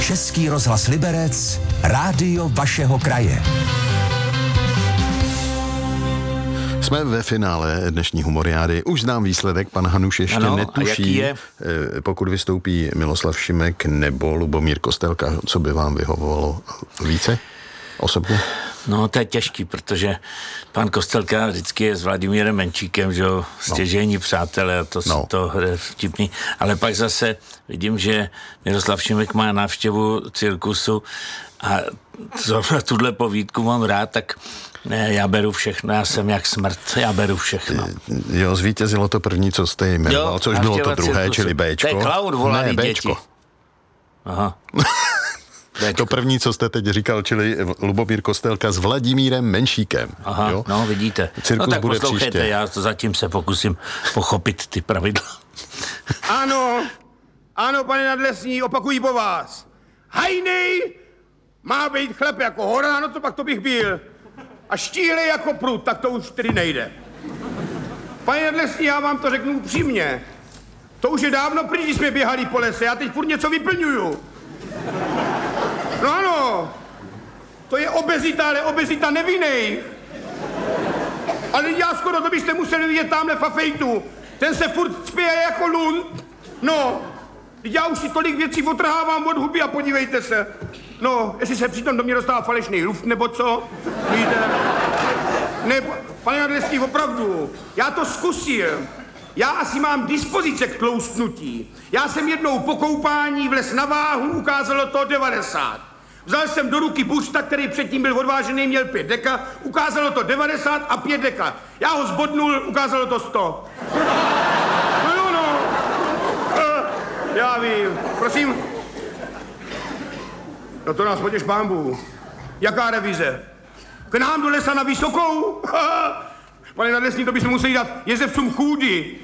Český rozhlas Liberec, rádio vašeho kraje. Jsme ve finále dnešní humoriády. Už znám výsledek, pan Hanuš ještě netuší, pokud vystoupí Miloslav Šimek nebo Lubomír Kostelka, co by vám vyhovovalo více osobně? No, to je těžký, protože pan Kostelka vždycky je s Vladimírem Menšíkem, že jo, stěžejní přátelé, a to je vtipný. Ale pak zase vidím, že Miroslav Šimek má návštěvu cirkusu a tuhle povídku mám rád, tak já beru všechno, já jsem jak smrt, já beru všechno. Jo, zvítězilo to první, co jste jmenoval, což bylo to druhé, cirkusu. Čili Bčko. To je klaun volaný děti. Aha. To první, co jste teď říkal, čili Lubomír Kostelka s Vladimírem Menšíkem. Aha, jo? No vidíte. Cirkus no tak bude poslouchejte, příště. já to zatím se pokusím pochopit ty pravidla. Ano, pane Nadlesní, opakují po vás. Hajnej má být chlap jako hora, no to pak to bych byl. A štíhlej jako prut, tak to už tedy nejde. Pane Nadlesní, já vám to řeknu upřímně. To už je dávno pryč, když jsme běhali po lese, já teď furt něco vyplňuju. No ano, to je obezita, ale obezita nevinnej. Ale já skoro, to byste museli vidět tamhle Fafejtu. Ten se furt spěje jako lund. No, já už si tolik věcí otrhávám od huby a podívejte se. No, jestli se přitom do mě dostává falešný luft, nebo co? Víte? Ne, pane Nadlesní, opravdu, já to zkusil. Já asi mám dispozice k tloustnutí. Já jsem jednou po koupání vlez na váhu, ukázalo to 90. Vzal jsem do ruky buřta, který předtím byl odvážený, měl 5 deka, ukázalo to 90 a 5 deka. Já ho zbodnul, ukázalo to 100. No. Já vím, prosím. No to nás potěš pánbů. Jaká revize? K nám do lesa na Vysokou? Pane Nadlesní, to bychom museli dát jezevcům chůdy.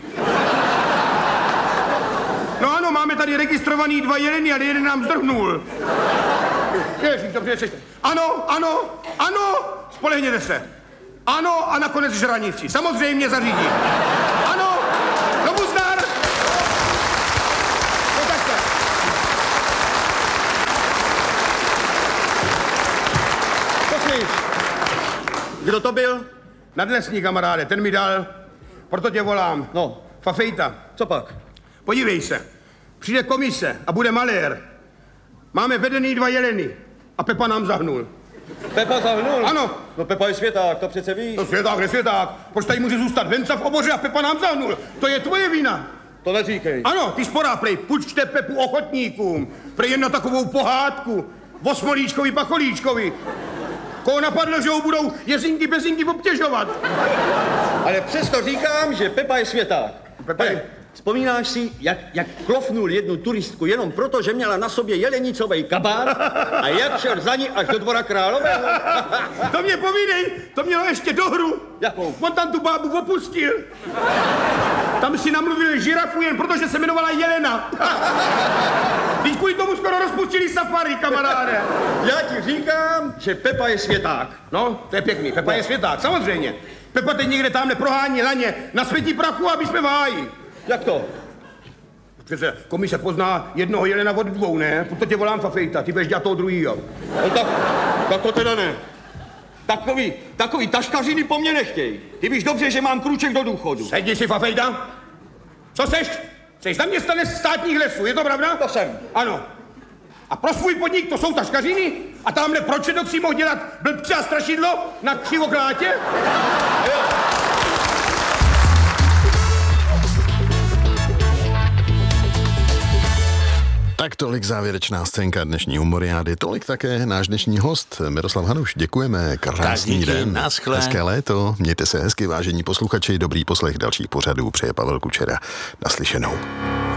No ano, máme tady registrovaný 2 jeleny, ale jeden nám zdrhnul. Ježíš, dobře, přečte. Ano, spolehněte se. Ano a nakonec žranici. Samozřejmě zařídí. Ano, znovu zdar. No tak se. Poslyš, kdo to byl? Nadlesní, kamaráde, ten mi dal, proto tě volám. No. Fafejta. Co pak? Podívej se, přijde komise a bude malér. Máme vedený 2 jeleny a Pepa nám zahnul. Pepa zahnul? Ano. No Pepa je světák, to přece víš. No světák, nesvěták. Proč tady může zůstat venca v oboře a Pepa nám zahnul? To je tvoje vina. To neříkej. Ano, ty sporá, prej, půjčte Pepu ochotníkům. Prej jen na takovou pohádku. Osmolíčkovi, pacholíčkovi. Koho napadlo, že ho budou jezinky bezinky obtěžovat. Ale přesto říkám, že Pepa je světák. Pepa je... Vzpomínáš si, jak klofnul jednu turistku jenom proto, že měla na sobě jelenicovej kabát a jak šel za ní až do Dvora Králového? To mě povídej, to mělo ještě dohru. Jakou? On tam tu bábu opustil. Tam si namluvili žirafu jen protože se jmenovala Jelena. Když kvůli tomu skoro rozpustili safari, kamaráde. Já ti říkám, že Pepa je světák. No, to je pěkný, Pepa je světák, samozřejmě. Pepa teď někde tamhle prohání laně na světí prachu, aby jsme v háji. Jak to? Přece komise pozná jednoho jelena od 2, ne? Proto tě volám Fafejta, ty budeš dělat toho druhýho. No tak to teda ne. Takový taškařiny po mně nechtěj. Ty víš dobře, že mám krůček do důchodu. Sedni si, Fafejta. Co seš? Jsi zaměstnanec státních lesů, je to pravda? To jsem. Ano. A pro svůj podnik to jsou taškařiny? A tamhle pročedok si mohl dělat blbce a strašidlo na křivoklátě? Tak tolik závěrečná scénka dnešní humoriády, tolik také náš dnešní host Miroslav Hanuš. Děkujeme, krásný den. Hezké léto, mějte se hezky, vážení posluchači, dobrý poslech dalších pořadů, přeje Pavel Kučera. Naslyšenou.